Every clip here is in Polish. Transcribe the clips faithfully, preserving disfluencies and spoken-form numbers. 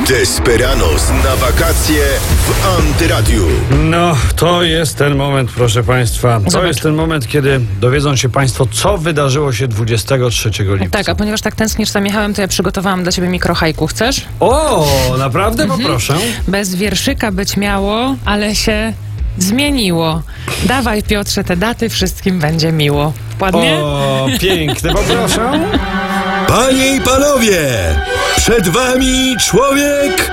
Desperados na wakacje w Antyradiu. No, to jest ten moment, proszę Państwa. To Zobacz. jest ten moment, kiedy dowiedzą się Państwo, co wydarzyło się dwudziestego trzeciego lipca. Tak, a ponieważ tak tęsknisz za Michałem, to ja przygotowałam dla ciebie mikrohajku. Chcesz? O, naprawdę? Poproszę. Bez wierszyka być miało, ale się zmieniło. Dawaj, Piotrze, te daty, wszystkim będzie miło. Ładnie? O, piękne, poproszę. Panie i panowie, przed wami człowiek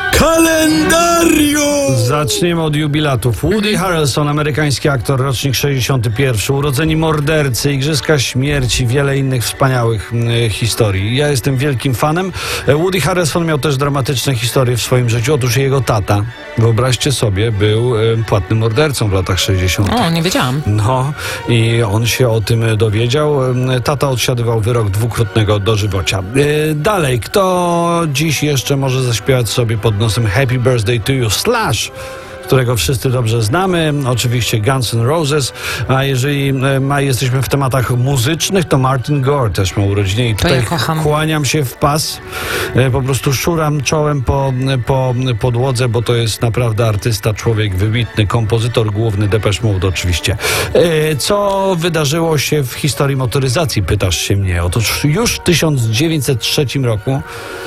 kalendarium. Zacznijmy od jubilatów. Woody Harrelson, amerykański aktor, rocznik sześćdziesiąty pierwszy, Urodzeni mordercy, Igrzyska śmierci, wiele innych wspaniałych y, historii. Ja jestem wielkim fanem. Woody Harrelson miał też dramatyczne historie w swoim życiu. Otóż jego tata, wyobraźcie sobie, był y, płatnym mordercą w latach sześćdziesiątych. O, nie wiedziałam. No i on się o tym dowiedział. Tata odsiadywał wyrok dwukrotnego dożywocia. Yy, dalej, kto dziś jeszcze może zaśpiewać sobie pod nosem Happy Birthday to You? Slash, którego wszyscy dobrze znamy, oczywiście Guns N' Roses, a jeżeli e, ma, jesteśmy w tematach muzycznych, to Martin Gore też ma urodziny i tutaj ja kocham. kłaniam się w pas, e, po prostu szuram czołem po, po podłodze, bo to jest naprawdę artysta, człowiek wybitny, kompozytor główny, Depeche Mode oczywiście. E, co wydarzyło się w historii motoryzacji, pytasz się mnie? Otóż już w tysiąc dziewięćset trzecim roku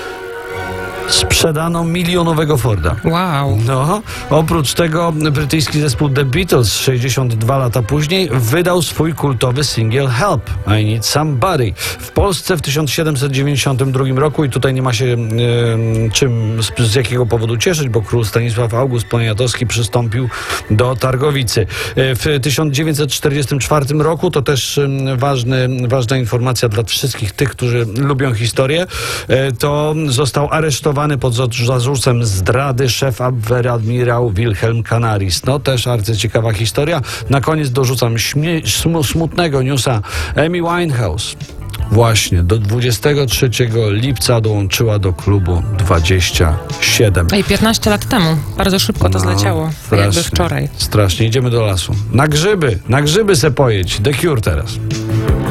sprzedano milionowego Forda. Wow. No, oprócz tego brytyjski zespół The Beatles sześćdziesiąt dwa lata później wydał swój kultowy singiel Help, I Need Somebody. W Polsce w tysiąc siedemset dziewięćdziesiątym drugim roku i tutaj nie ma się e, czym, z, z jakiego powodu cieszyć, bo król Stanisław August Poniatowski przystąpił do Targowicy. E, w tysiąc dziewięćset czterdziestym czwartym roku to też e, ważny, ważna informacja dla wszystkich tych, którzy lubią historię, e, to został aresztowany pod zarzutem zdrady szef Abwehradmirał Wilhelm Canaris. No też arcyciekawa historia. Na koniec dorzucam śmie- sm- smutnego newsa. Amy Winehouse właśnie do dwudziestego trzeciego lipca dołączyła do klubu dwadzieścia siedem. Ej, piętnaście lat temu. Bardzo szybko to zleciało. Jakby wczoraj. Strasznie. Idziemy do lasu. Na grzyby. Na grzyby se pojedź. The Cure teraz.